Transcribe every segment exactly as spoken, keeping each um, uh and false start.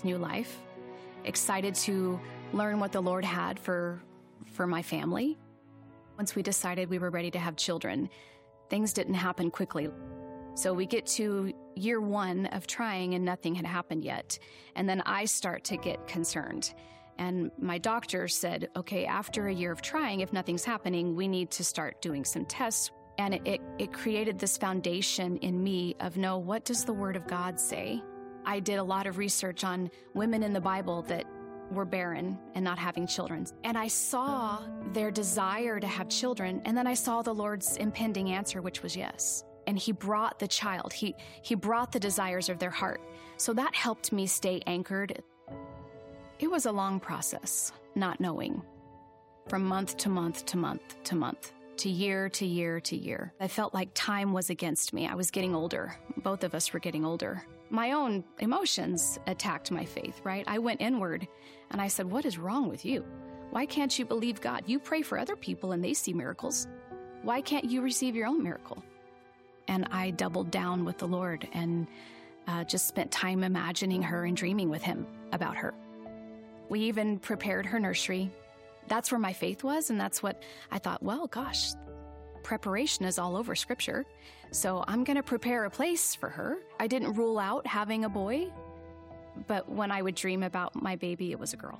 new life, excited to learn what the Lord had for, for my family. Once we decided we were ready to have children, things didn't happen quickly. So we get to year one of trying and nothing had happened yet. And then I start to get concerned. And my doctor said, okay, after a year of trying, if nothing's happening, we need to start doing some tests. And it, it, it created this foundation in me of, no, what does the Word of God say? I did a lot of research on women in the Bible that were barren and not having children. And I saw their desire to have children, and then I saw the Lord's impending answer, which was yes. And He brought the child. He, he brought the desires of their heart. So that helped me stay anchored. It was a long process, not knowing, from month to month to month to month, to year to year to year. I felt like time was against me. I was getting older. Both of us were getting older. My own emotions attacked my faith, right? I went inward and I said, what is wrong with you? Why can't you believe God? You pray for other people and they see miracles. Why can't you receive your own miracle? And I doubled down with the Lord and uh, just spent time imagining her and dreaming with Him about her. We even prepared her nursery. That's where my faith was, and that's what I thought, well, gosh, preparation is all over Scripture, so I'm going to prepare a place for her. I didn't rule out having a boy, but when I would dream about my baby, it was a girl.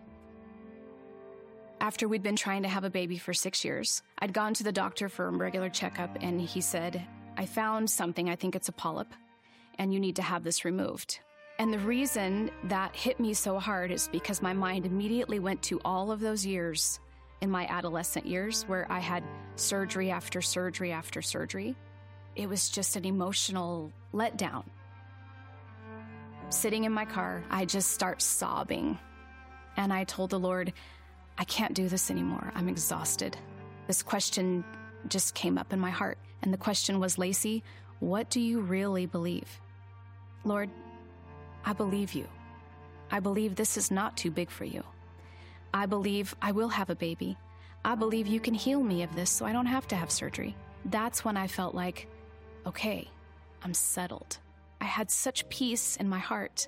After we'd been trying to have a baby for six years, I'd gone to the doctor for a regular checkup, and he said, I found something, I think it's a polyp, and you need to have this removed. And the reason that hit me so hard is because my mind immediately went to all of those years in my adolescent years where I had surgery after surgery after surgery. It was just an emotional letdown. Sitting in my car, I just start sobbing. And I told the Lord, I can't do this anymore. I'm exhausted. This question just came up in my heart. And the question was, Lacey, what do you really believe? Lord, I believe you. I believe this is not too big for you. I believe I will have a baby. I believe you can heal me of this so I don't have to have surgery. That's when I felt like, okay, I'm settled. I had such peace in my heart.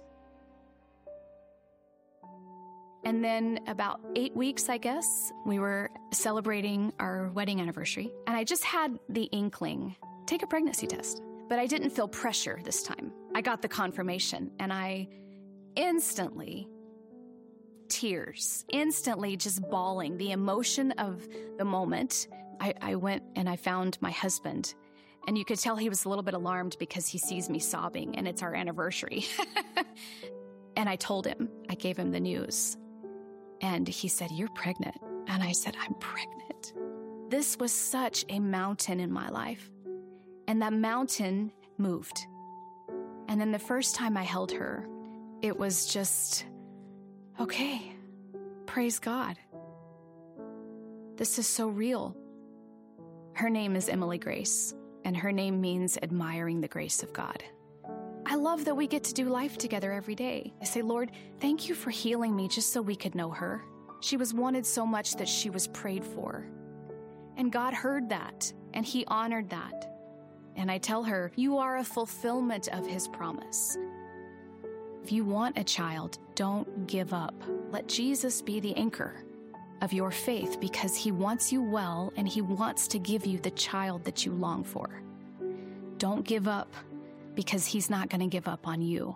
And then about eight weeks, I guess, we were celebrating our wedding anniversary. And I just had the inkling, take a pregnancy test. But I didn't feel pressure this time. I got the confirmation, and I instantly, tears, instantly just bawling, the emotion of the moment. I, I went and I found my husband, and you could tell he was a little bit alarmed because he sees me sobbing, and it's our anniversary. And I told him, I gave him the news, and he said, you're pregnant. And I said, I'm pregnant. This was such a mountain in my life. And that mountain moved. And then the first time I held her, it was just, okay, praise God. This is so real. Her name is Emily Grace, and her name means admiring the grace of God. I love that we get to do life together every day. I say, Lord, thank you for healing me just so we could know her. She was wanted so much that she was prayed for. And God heard that, and He honored that. And I tell her, you are a fulfillment of His promise. If you want a child, don't give up. Let Jesus be the anchor of your faith because He wants you well and He wants to give you the child that you long for. Don't give up because He's not going to give up on you.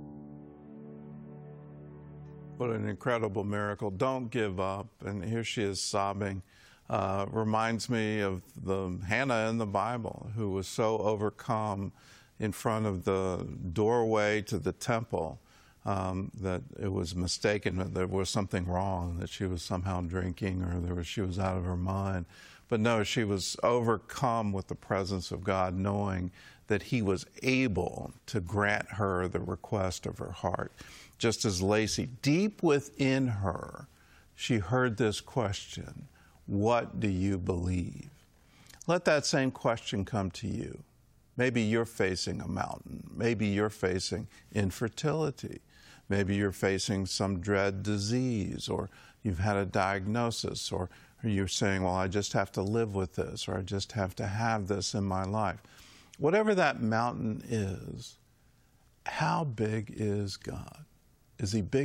What an incredible miracle. Don't give up. And here she is sobbing. Uh, reminds me of the Hannah in the Bible, who was so overcome in front of the doorway to the temple um, that it was mistaken that there was something wrong, that she was somehow drinking or there was, she was out of her mind. But no, she was overcome with the presence of God, knowing that He was able to grant her the request of her heart. Just as Lacey, deep within her, she heard this question, what do you believe? Let that same question come to you. Maybe you're facing a mountain. Maybe you're facing infertility. Maybe you're facing some dread disease, or you've had a diagnosis, or you're saying, well, I just have to live with this, or I just have to have this in my life. Whatever that mountain is, how big is God? Is he big?